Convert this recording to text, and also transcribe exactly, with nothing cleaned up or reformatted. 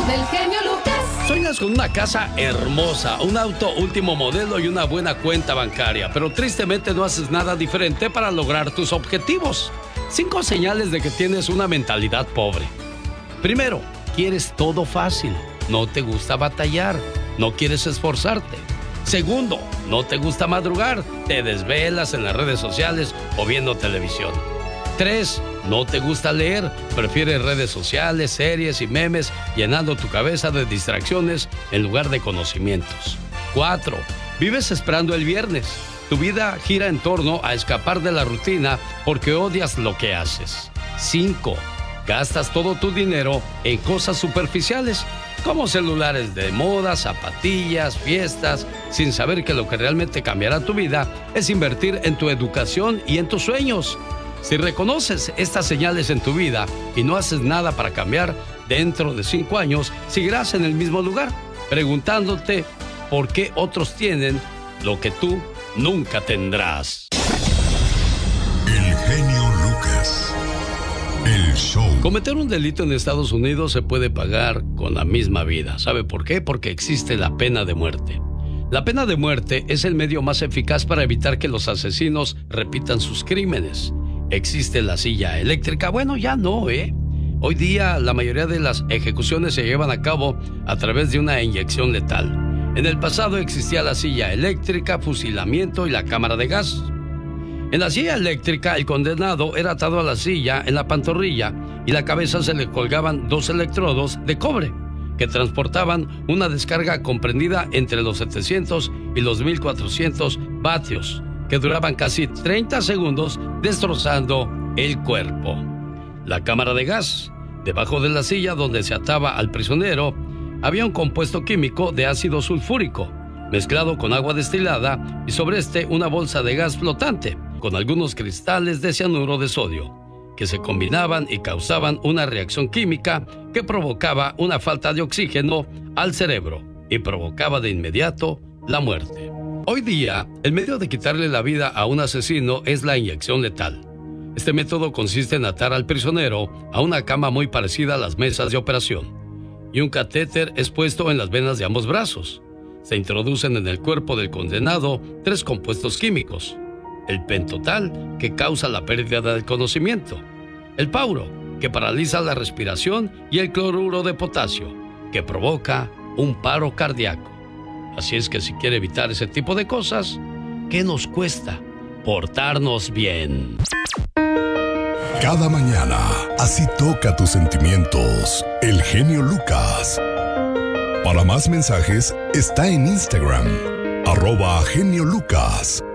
del genio Lucas. Sueñas con una casa hermosa, un auto último modelo y una buena cuenta bancaria, pero tristemente no haces nada diferente para lograr tus objetivos. Cinco señales de que tienes una mentalidad pobre. Primero, quieres todo fácil. No te gusta batallar. No quieres esforzarte. Segundo, no te gusta madrugar. Te desvelas en las redes sociales o viendo televisión. Tres, no te gusta leer. Prefieres redes sociales, series y memes, llenando tu cabeza de distracciones en lugar de conocimientos. Cuatro, vives esperando el viernes. Tu vida gira en torno a escapar de la rutina porque odias lo que haces. Cinco, gastas todo tu dinero en cosas superficiales, como celulares de moda, zapatillas, fiestas, sin saber que lo que realmente cambiará tu vida es invertir en tu educación y en tus sueños. Si reconoces estas señales en tu vida y no haces nada para cambiar, dentro de cinco años seguirás en el mismo lugar, preguntándote por qué otros tienen lo que tú nunca tendrás. El genio Lucas. El show. Cometer un delito en Estados Unidos se puede pagar con la misma vida. ¿Sabe por qué? Porque existe la pena de muerte. La pena de muerte es el medio más eficaz para evitar que los asesinos repitan sus crímenes. ¿Existe la silla eléctrica? Bueno, ya no, ¿eh? Hoy día la mayoría de las ejecuciones se llevan a cabo a través de una inyección letal. En el pasado existía la silla eléctrica, fusilamiento y la cámara de gas. En la silla eléctrica, el condenado era atado a la silla en la pantorrilla y la cabeza se le colgaban dos electrodos de cobre que transportaban una descarga comprendida entre los setecientos y los mil cuatrocientos vatios, que duraban casi treinta segundos destrozando el cuerpo. La cámara de gas. Debajo de la silla donde se ataba al prisionero había un compuesto químico de ácido sulfúrico mezclado con agua destilada y sobre este una bolsa de gas flotante con algunos cristales de cianuro de sodio que se combinaban y causaban una reacción química que provocaba una falta de oxígeno al cerebro y provocaba de inmediato la muerte. Hoy día, el medio de quitarle la vida a un asesino es la inyección letal. Este método consiste en atar al prisionero a una cama muy parecida a las mesas de operación y un catéter es puesto en las venas de ambos brazos. Se introducen en el cuerpo del condenado tres compuestos químicos: el pentotal, que causa la pérdida del conocimiento; el pauro, que paraliza la respiración; y el cloruro de potasio, que provoca un paro cardíaco. Así es que si quiere evitar ese tipo de cosas, ¿qué nos cuesta portarnos bien? Cada mañana, así toca tus sentimientos, el genio Lucas. Para más mensajes, está en Instagram, arroba genio Lucas.